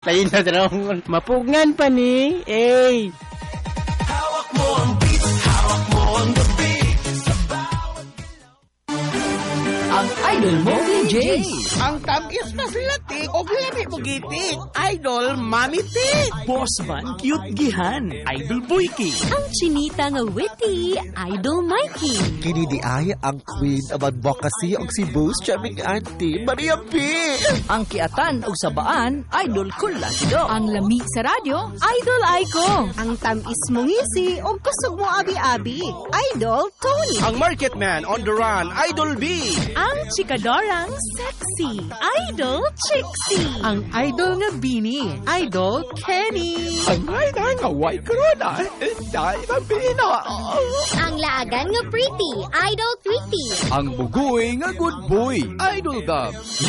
Lain na tanong. Mapugngan pa ni. Eh. Hawak mo ang beat, hawak mo ang beat. Ang idol mo, DJ. Ang tamis na silatik o lami mo gitik. Idol, Mami Tik. Boss man, cute gihan. Idol Boyki. Ang chinita nga witty, Idol Mikey. Kini di ay ang queen of advocacy og si Boss Chaming Auntie Maria P. Ang kiatan o sabaan, Idol Culacido. Ang lami sa radyo, Idol Aiko. Ang tamis mong ngisi o kusog mo abi-abi, Idol Tony. Ang market man on the run, Idol B. Ang chikadorang sexy, Idol Trixie. Ang idol nga Bini, Idol Kenny. Ang nga nga white corona. Dahil na pina. Ang laagan nga pretty, Idol Tweety. Ang bugoy nga good boy. Idol Dub.